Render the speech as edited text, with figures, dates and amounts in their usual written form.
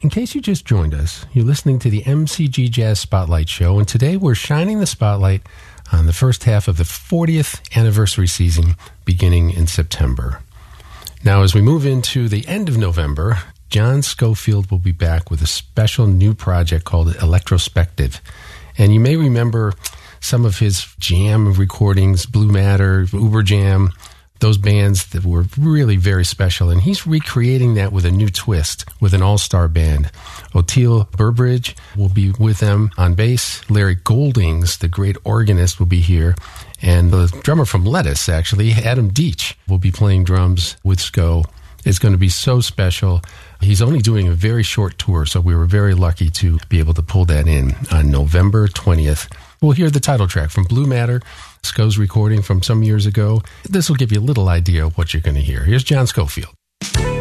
In case you just joined us, you're listening to the MCG Jazz Spotlight Show, and today we're shining the spotlight on the first half of the 40th anniversary season beginning in September. Now, as we move into the end of November, John Scofield will be back with a special new project called Electrospective. And you may remember some of his jam recordings, Blue Matter, Uber Jam, those bands that were really very special. And he's recreating that with a new twist with an all-star band. Oteil Burbridge will be with them on bass. Larry Goldings, the great organist, will be here. And the drummer from Lettuce, actually, Adam Deach, will be playing drums with Sco. It's going to be so special. He's only doing a very short tour, so we were very lucky to be able to pull that in on November 20th. We'll hear the title track from Blue Matter, Sco's recording from some years ago. This will give you a little idea of what you're going to hear. Here's John Scofield.